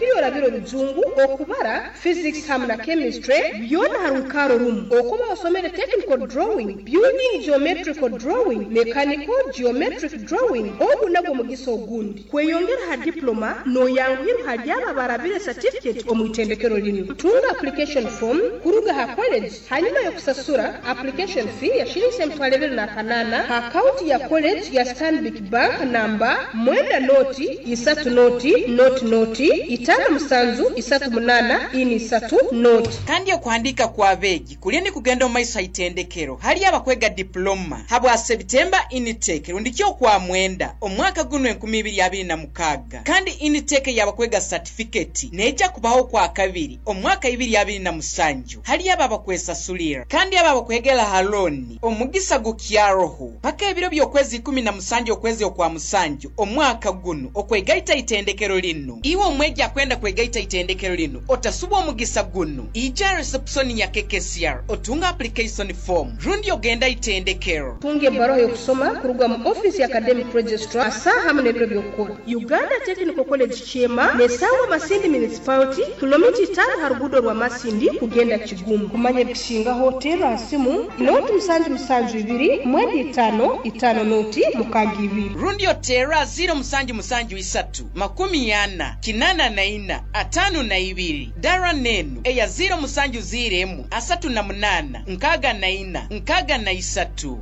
kati olabira oluzungu okubara physics hamwe na chemistry byona hari ukaro rumu okuba osomere technical drawing building geometrical drawing mechanical geometric drawing obunagwo mugiso ogundi kweyongera ha diploma noyanguhiru hali aba barabire certificate omwitendekero lino tunga application form kuruga ha college hanyuma yokusasura application fee ya shilingi emitwalo na kanana ha account ya college ya Stanbic Bank namba mwenda noti isatu noti itana musanzu isatu munana ini isatu noti kandi okuandika kwa begi kulini kugenda omaisa itendekero hali abakwega diploma habwa September intake rundikyo kwa mwenda omwaka guno 2026 kandi intake yabakwega certificate neja kubaho kwa kabiri omwaka 2027 hali abakwesa sulira kandi abakwegela haloni omugisa gukyaroho paka ebiro byokwezi 17 okwezi okwa musanju omwaka guno okwegaita itendekero lino iwo omweja kwenda kwegaita itendekero lino otasuba omugisa guno ija reception ya KKCR otunga application form rundi ogenda itendekero tunge baro yokusoma kuruga mu office ya academic registrar asa hamwe nebiro byokora Uganda Technical College Chema nesawa Masindi Municipality kilomita 5 harugudo rwa Masindi kugenda Kigumu kumanye bishinga hotel asimu noti musanju 2 mwezi 5 noti mukagi 2 rundi otera 0 40 kinana na ina atano na 2 dara nenu eya 0 asatu na munana nkaga na ina nkaga na 3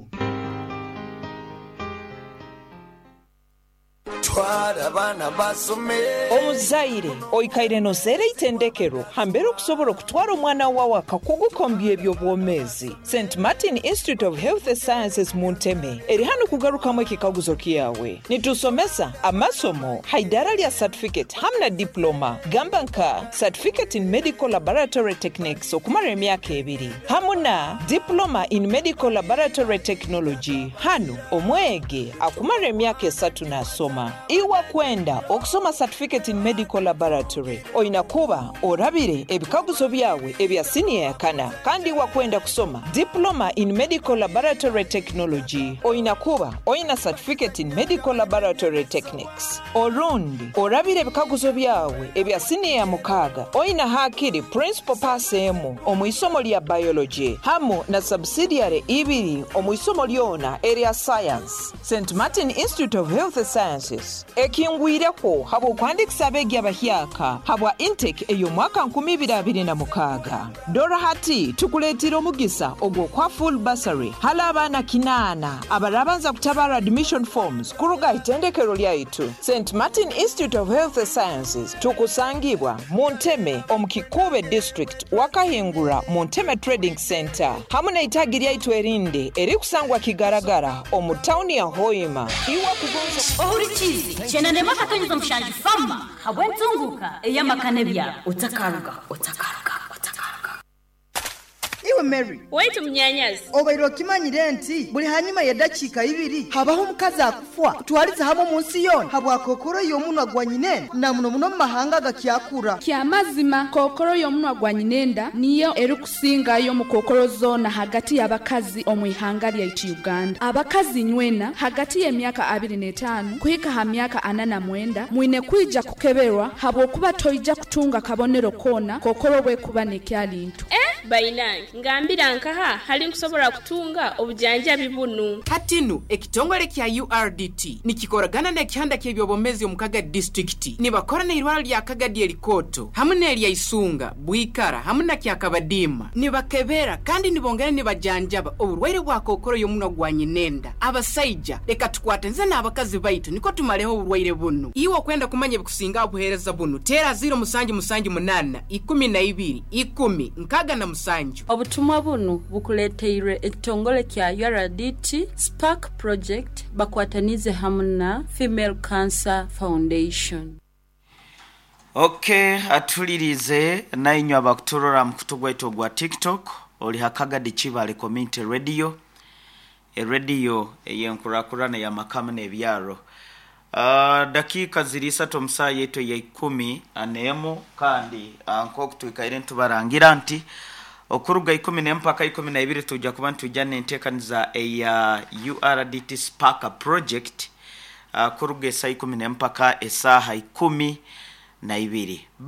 twara bana basome omuzaire oikaire no zere itendekero hambere okusobola okutwara omwana wawe akakugukombya ebyo bwomezi St. Martin Institute of Health Sciences Munteme eri hano kugarukamu ekikaguzo kiyawe nitusomesa amasomo haidara lya certificate hamna diploma gamba nka certificate in medical laboratory techniques okumara emyaka 2 hamuna diploma in medical laboratory technology hano omwege akumara emyaka 3 nasoma iwa kwenda okusoma certificate in medical laboratory oina kuba orabire ebikaguzo byawe ebya senior yakana kandi iwa kwenda kusoma diploma in medical laboratory technology oina kuba oina certificate in medical laboratory techniques orundi orabire ebikaguzo byawe ebya senior ya mukaga oina hakiri principal pass emu omwisomo lya biology hamu na subsidiary ibiri omwisomo lyona area science St. Martin Institute of Health Sciences ekingwireko habo kwandikisa abegi abahyaka habwa intake eyo mwaka 2026 dora hati tukuletira omugisa ogwo kwa full bursary hala abana kinana abarabanza kutabara admission forms kuruga itendekero lyaitu St. Martin Institute of Health Sciences tukusangibwa Munteme omukikube district wakahingura Munteme Trading Center hamuna itagi lyaitu erinde eri kusangwa kigaragara omu town ya Hoima iwa kugonza ohurikizi chena nema katonyeza mshanji fama habwentunguka eyamakane bya utakaruga iwe Mary waitu mnyanyazi obairo kimanyire nti buli hanyuma ya dakika 2 habaho mukazi akufwa twaliza hamo munsi yona habwa kokoro yomunwa gwanyine na muno mahanga gakyakura kyamazima kokoro yomunwa gwanyinenda niyo eri kusinga yo mu kokoro zona hagati y'abakazi omwihanga lya Uganda abakazi nywena hagati y'emyaka 25 kuhika ha myaka 49 mwine kwija kukeberwa habwo kuba toija kutunga kabonero kona kokoro bwe kuba nekyalintu bainange ngambira nkaha hali nkusobola kutunga obujanja bibunu katinu ekitongole kya URDT nikikoragana na kihanda ky'ebyobomezi omukaga district nibakora na irwaro lya Kagadi Elikoto hamune lya Isunga Bwikara hamuna kya Kabadima nibakebera kandi nibongera nibajanjaba oburwaire bwa kokoro yomunwa gwanyinenda abasaija leka tukwatenze n'abakazi baitu niko tumaleho oburwaire bunu iwo kwenda kumanya bikusinga obuhereza bunu tera 0 12 10 nkaga na musanju obutumwa bunu bukuleteire ekitongole kya URDT Spark Project bakwatanize hamuna Female Cancer Foundation. Okay, atulirize nainywa abakutorora mukutugwaito gwa TikTok oli hakagadi Kibale Community Radio radio eyenkurakurana ya makamane ebyaro dakika ziri 3 musa yeto ya 10 anemo kandi anko kutwikaire ntubarangira nti okuruga 10 mpaka 12 tujja kuba ntujjane entekaniza eya URDT Spark Project kuruga 10 mpaka esaha 12